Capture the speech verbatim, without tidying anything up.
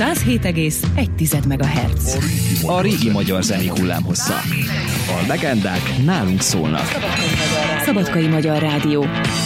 száz hét egész egy megahertz. A régi magyar zenék hullámhossza. A legendák nálunk szólnak. Szabadkai Magyar Rádió.